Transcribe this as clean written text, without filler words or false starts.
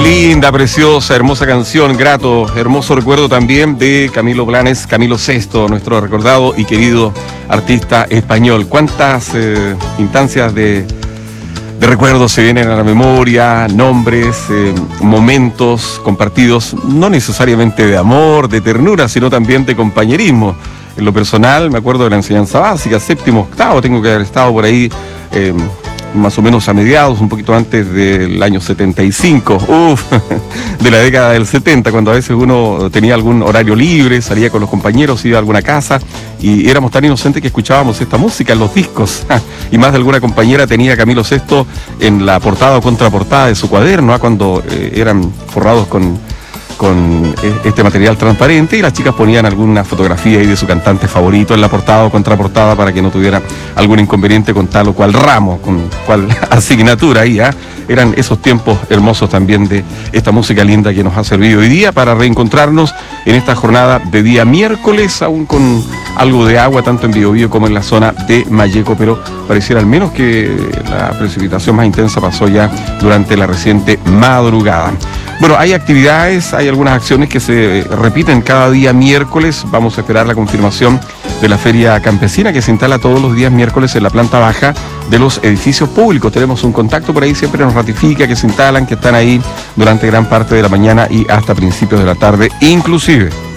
linda, preciosa, hermosa canción, grato, hermoso recuerdo también de Camilo Blanes, Camilo VI, nuestro recordado y querido artista español. Cuántas instancias de recuerdos se vienen a la memoria, nombres, momentos compartidos, no necesariamente de amor, de ternura, sino también de compañerismo. En lo personal, me acuerdo de la enseñanza básica, séptimo, octavo, tengo que haber estado por ahí, más o menos a mediados, un poquito antes del año 75, de la década del 70, cuando a veces uno tenía algún horario libre, salía con los compañeros, iba a alguna casa, y éramos tan inocentes que escuchábamos esta música en los discos, y más de alguna compañera tenía a Camilo VI en la portada o contraportada de su cuaderno, cuando eran forrados con este material transparente, y las chicas ponían alguna fotografía ahí de su cantante favorito en la portada o contraportada para que no tuviera algún inconveniente con tal o cual ramo, con cual asignatura ahí, Eran esos tiempos hermosos también de esta música linda que nos ha servido hoy día para reencontrarnos en esta jornada de día miércoles, aún con algo de agua tanto en Biobío como en la zona de Malleco, pero pareciera al menos que la precipitación más intensa pasó ya durante la reciente madrugada. Bueno, hay actividades, hay algunas acciones que se repiten cada día miércoles. Vamos a esperar la confirmación de la Feria Campesina que se instala todos los días miércoles en la planta baja de los edificios públicos. Tenemos un contacto por ahí, siempre nos ratifica que se instalan, que están ahí durante gran parte de la mañana y hasta principios de la tarde inclusive.